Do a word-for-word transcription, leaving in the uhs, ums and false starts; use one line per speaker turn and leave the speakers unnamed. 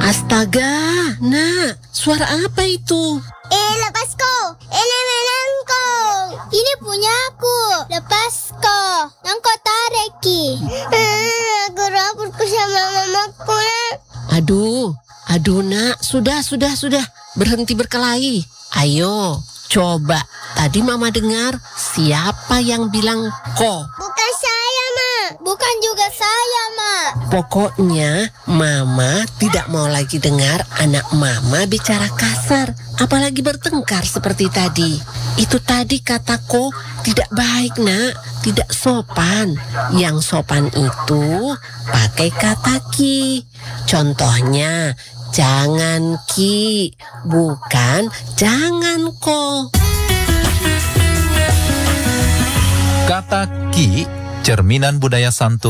Astaga, nak, suara apa itu?
Eh, lepasku. Ini mainanku. Ini punya aku. Lepasku. Yang kau tarik. Hmm, aku rapurku sama mamaku, nak.
Aduh, aduh nak, sudah, sudah, sudah. Berhenti berkelahi. Ayo, coba. Tadi mama dengar siapa yang bilang ko.
Bukan saya, Mak. Bukan juga saya, Mak.
Pokoknya mama tidak mau lagi dengar anak mama bicara kasar. Apalagi bertengkar seperti tadi. Itu tadi kataku tidak baik, nak. Tidak sopan. Yang sopan itu pakai kata ki. Contohnya, jangan ki, bukan jangan ko.
Kata ki, cerminan budaya santun